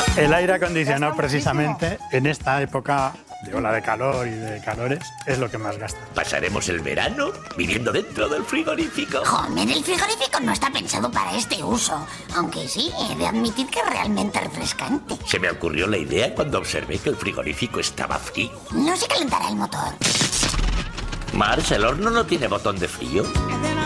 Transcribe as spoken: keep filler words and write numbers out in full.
El aire acondicionado, precisamente, en esta época de ola de calor y de calores, es lo que más gasta. ¿Pasaremos el verano viviendo dentro del frigorífico? Joder, el frigorífico no está pensado para este uso. Aunque sí, he de admitir que es realmente refrescante. Se me ocurrió la idea cuando observé que el frigorífico estaba frío. No se calentará el motor. Marge, ¿el horno no tiene botón de frío?